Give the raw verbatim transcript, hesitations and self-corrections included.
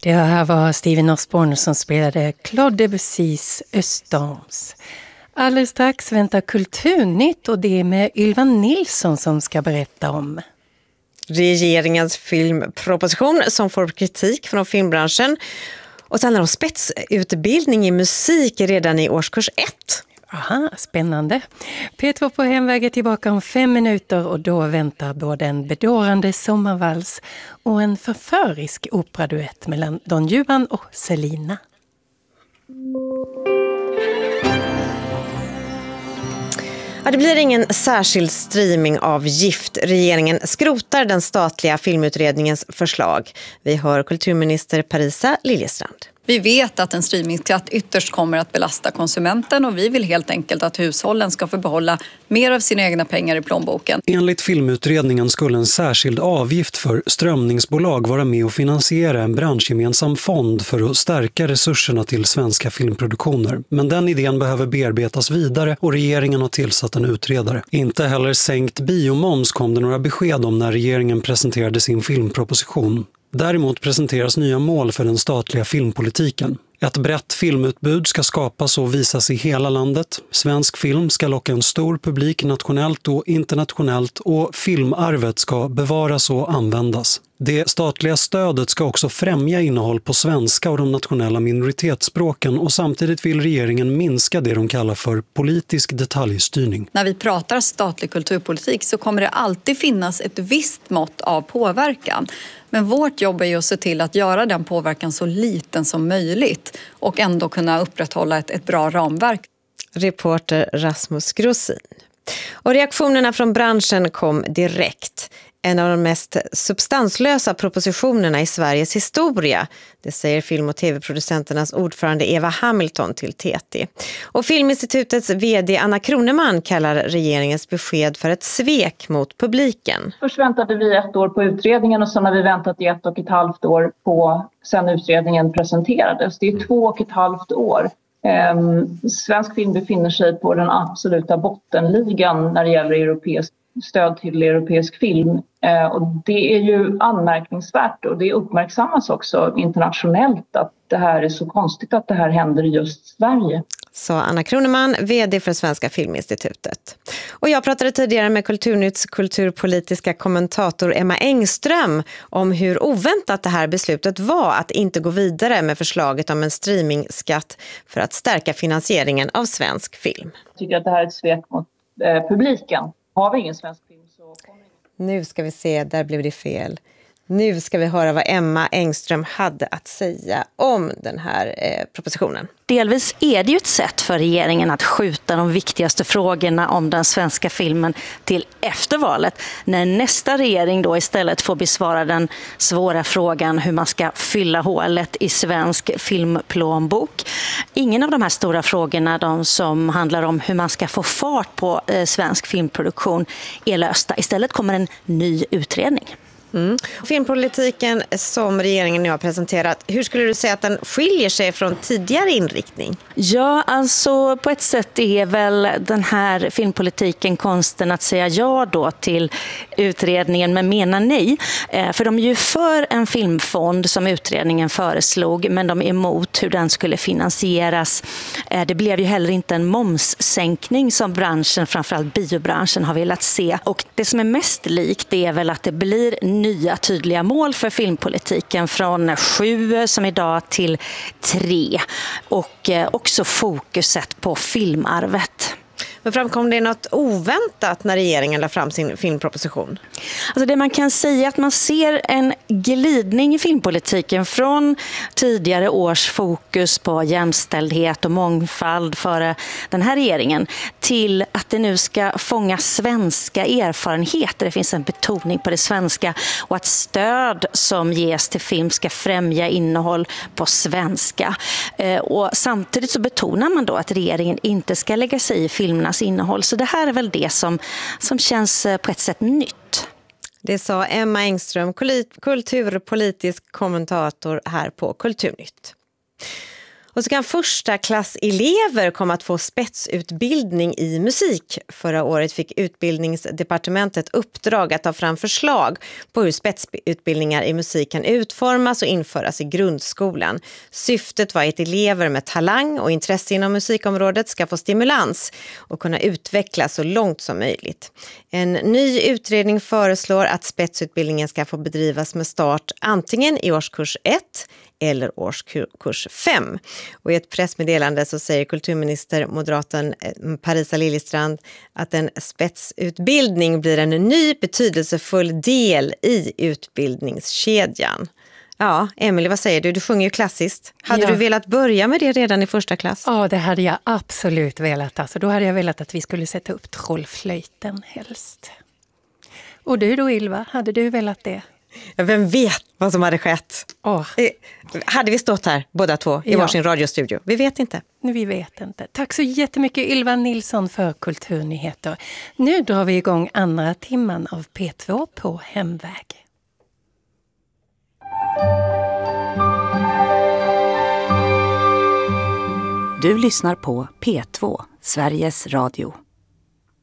Det här var Steven Osborne som spelade Claude Debussys Östdams. Alldeles strax väntar Kulturnytt och det är med Ylva Nilsson som ska berätta om regeringens filmproposition som får kritik från filmbranschen. Och sen handlar det om spetsutbildning i musik redan i årskurs ett. Aha, spännande. P två på hemvägen tillbaka om fem minuter och då väntar både en bedårande sommarvals och en förförisk operaduett mellan Don Juan och Selina. Ja, det blir ingen särskild streaming av Gift. Regeringen skrotar den statliga filmutredningens förslag. Vi hör kulturminister Parisa Liljestrand. Vi vet att en streamingskatt ytterst kommer att belasta konsumenten och vi vill helt enkelt att hushållen ska få behålla mer av sina egna pengar i plånboken. Enligt filmutredningen skulle en särskild avgift för strömningsbolag vara med och finansiera en branschgemensam fond för att stärka resurserna till svenska filmproduktioner. Men den idén behöver bearbetas vidare och regeringen har tillsatt en utredare. Inte heller sänkt biomoms kom det några besked om när regeringen presenterade sin filmproposition. Däremot presenteras nya mål för den statliga filmpolitiken. Ett brett filmutbud ska skapas och visas i hela landet. Svensk film ska locka en stor publik nationellt och internationellt och filmarvet ska bevaras och användas. Det statliga stödet ska också främja innehåll på svenska och de nationella minoritetsspråken och samtidigt vill regeringen minska det de kallar för politisk detaljstyrning. När vi pratar statlig kulturpolitik så kommer det alltid finnas ett visst mått av påverkan. Men vårt jobb är ju att se till att göra den påverkan så liten som möjligt och ändå kunna upprätthålla ett, ett bra ramverk. Reporter Rasmus Grossin. Och reaktionerna från branschen kom direkt. En av de mest substanslösa propositionerna i Sveriges historia. Det säger film- och tv-producenternas ordförande Eva Hamilton till T T. Och Filminstitutets vd Anna Kroneman kallar regeringens besked för ett svek mot publiken. Först väntade vi ett år på utredningen och sen har vi väntat i ett och ett halvt år på sen utredningen presenterades. Det är två och ett halvt år. Um, svensk film befinner sig på den absoluta bottenligan när det gäller europeisk stöd till europeisk film. Uh, och det är ju anmärkningsvärt och det uppmärksammas också internationellt att det här är så konstigt att det här händer i just Sverige. Sa Anna Kroneman, vd för Svenska Filminstitutet. Och jag pratade tidigare med Kulturnytts kulturpolitiska kommentator Emma Engström om hur oväntat det här beslutet var att inte gå vidare med förslaget om en streamingskatt för att stärka finansieringen av svensk film. Jag tycker att det här är ett svek mot eh, publiken. Har vi ingen svensk film så kommer ingen. Nu ska vi se, där blev det fel. Nu ska vi höra vad Emma Engström hade att säga om den här eh, propositionen. Delvis är det ju ett sätt för regeringen att skjuta de viktigaste frågorna om den svenska filmen till efter valet. När nästa regering då istället får besvara den svåra frågan hur man ska fylla hålet i svensk filmplånbok. Ingen av de här stora frågorna, de som handlar om hur man ska få fart på eh, svensk filmproduktion, är lösta. Istället kommer en ny utredning. Mm. Filmpolitiken som regeringen nu har presenterat, hur skulle du säga att den skiljer sig från tidigare inriktning? Ja, alltså på ett sätt är väl den här filmpolitiken konsten att säga ja då till utredningen men mena nej. För de är ju för en filmfond som utredningen föreslog, men de är emot hur den skulle finansieras. Det blev ju heller inte en momssänkning som branschen, framförallt biobranschen, har velat se. Och det som är mest likt är väl att det blir nya tydliga mål för filmpolitiken från sju som idag till tre och också fokuset på filmarvet. Men framkom det något oväntat när regeringen la fram sin filmproposition? Alltså det man kan säga är att man ser en glidning i filmpolitiken från tidigare års fokus på jämställdhet och mångfald före den här regeringen till att det nu ska fånga svenska erfarenheter. Det finns en betoning på det svenska och att stöd som ges till film ska främja innehåll på svenska. Och samtidigt så betonar man då att regeringen inte ska lägga sig i filmernas innehåll. Så det här är väl det som, som känns på ett sätt nytt. Det sa Emma Engström, kulturpolitisk kommentator här på Kulturnytt. Och så kan första klasselever komma att få spetsutbildning i musik. Förra året fick Utbildningsdepartementet uppdrag att ta fram förslag på hur spetsutbildningar i musik kan utformas och införas i grundskolan. Syftet var att elever med talang och intresse inom musikområdet ska få stimulans och kunna utvecklas så långt som möjligt. En ny utredning föreslår att spetsutbildningen ska få bedrivas med start antingen i årskurs ett eller årskurs fem. Och i ett pressmeddelande så säger kulturminister moderaten Parisa Liljestrand att en spetsutbildning blir en ny betydelsefull del i utbildningskedjan. Ja, Emelie, vad säger du? Du sjunger ju klassiskt. Hade ja. du velat börja med det redan i första klass? Ja, det hade jag absolut velat. Alltså, då hade jag velat att vi skulle sätta upp trollflöjten helst. Och du då, Ylva, hade du velat det? Vem vet vad som hade skett? Oh. Hade vi stått här båda två i ja. varsin radiostudio? Vi vet inte. Vi vet inte. Tack så jättemycket Ylva Nilsson för kulturnyheter. Nu drar vi igång andra timman av P två på hemväg. Du lyssnar på P två, Sveriges Radio.